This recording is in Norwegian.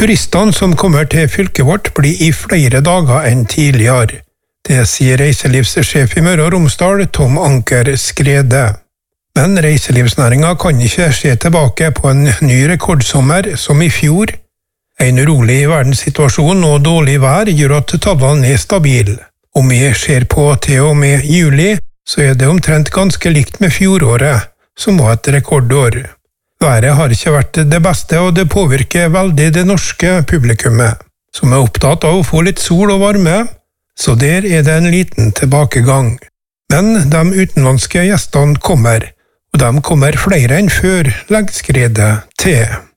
Turistene som kommer til fylket vårt blir i flere dager enn tidligere. Det sier reiselivssjef i Møre og Romsdal, Tom Anker Skrede. Men reiselivsnæringen kan ikke se tilbake på en ny rekordsommer som i fjor. En urolig verdenssituasjon og dårlig vær gjør at tallene er stabile. Om vi ser på til og med juli, så er det omtrent ganske likt med fjoråret, som var et rekordår. Været har ikke vært det beste, og det påvirker veldig det norske publikummet, som er opptatt av å få litt sol og varme, så der er det en liten tilbakegang. Men de utenlandske gjestene kommer, og de kommer flere enn før, legger Skrede til.